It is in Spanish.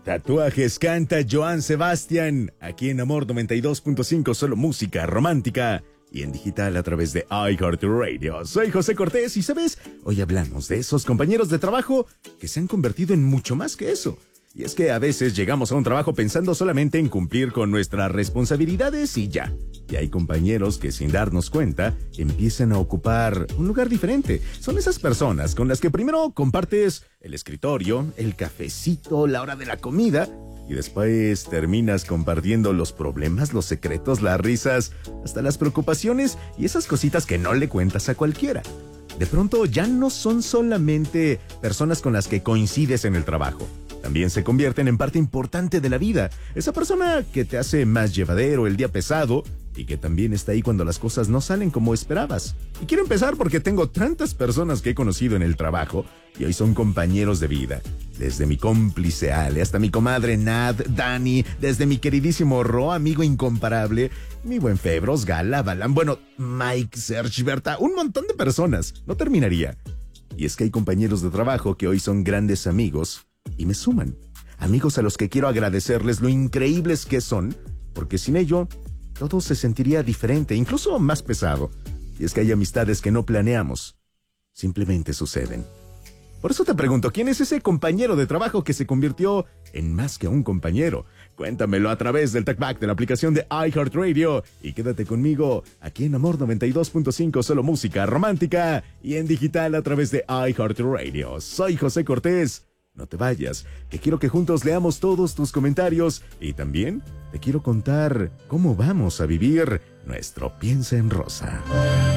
Tatuajes canta Joan Sebastián, aquí en Amor 92.5, solo música romántica y en digital a través de iHeartRadio. Soy José Cortés y, ¿sabes? Hoy hablamos de esos compañeros de trabajo que se han convertido en mucho más que eso. Y es que a veces llegamos a un trabajo pensando solamente en cumplir con nuestras responsabilidades y ya. Y hay compañeros que, sin darnos cuenta, empiezan a ocupar un lugar diferente. Son esas personas con las que primero compartes el escritorio, el cafecito, la hora de la comida, y después terminas compartiendo los problemas, los secretos, las risas, hasta las preocupaciones y esas cositas que no le cuentas a cualquiera. De pronto ya no son solamente personas con las que coincides en el trabajo. También se convierten en parte importante de la vida. Esa persona que te hace más llevadero el día pesado y que también está ahí cuando las cosas no salen como esperabas. Y quiero empezar porque tengo tantas personas que he conocido en el trabajo y hoy son compañeros de vida. Desde mi cómplice Ale hasta mi comadre Nad, Dani, desde mi queridísimo Ro, amigo incomparable, mi buen Febros, Gala, Balan, bueno, Mike, Serge, Berta, un montón de personas. No terminaría. Y es que hay compañeros de trabajo que hoy son grandes amigos y me suman. Amigos a los que quiero agradecerles lo increíbles que son, porque sin ello todo se sentiría diferente, incluso más pesado. Y es que hay amistades que no planeamos, simplemente suceden. Por eso te pregunto, ¿quién es ese compañero de trabajo que se convirtió en más que un compañero? Cuéntamelo a través del TalkBack de la aplicación de iHeartRadio y quédate conmigo aquí en Amor 92.5, solo música romántica y en digital a través de iHeartRadio. Soy José Cortés. No te vayas, que quiero que juntos leamos todos tus comentarios y también te quiero contar cómo vamos a vivir nuestro Piensa en Rosa.